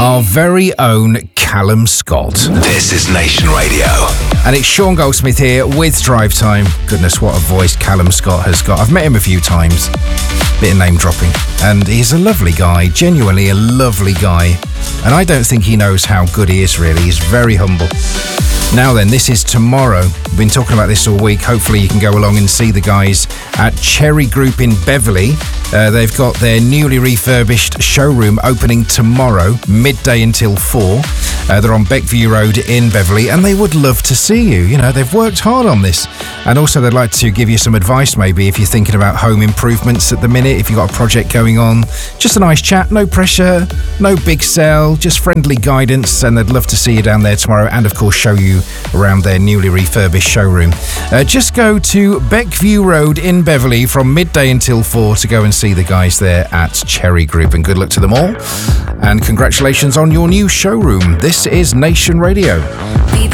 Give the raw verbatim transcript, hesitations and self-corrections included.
Our very own Callum Scott. This is Nation Radio. And it's Sean Goldsmith here with Drive Time. Goodness, what a voice Callum Scott has got. I've met him a few times. Bit of name dropping. And he's a lovely guy, genuinely a lovely guy. And I don't think he knows how good he is, really. He's very humble. Now then, this is tomorrow. We've been talking about this all week. Hopefully you can go along and see the guys at Cherry Group in Beverley. Uh, they've got their newly refurbished showroom opening tomorrow, midday until four. Uh, they're on Beckview Road in Beverley, and they would love to see you. You know, they've worked hard on this. And also they'd like to give you some advice, maybe, if you're thinking about home improvements at the minute, if you've got a project going on. Just a nice chat, no pressure, no big sell, just friendly guidance, and they'd love to see you down there tomorrow and, of course, show you around their newly refurbished showroom. Uh, just go to Beckview Road in Beverley from midday until four to go and see the guys there at Cherry Group, and good luck to them all. And congratulations on your new showroom. This is Nation Radio.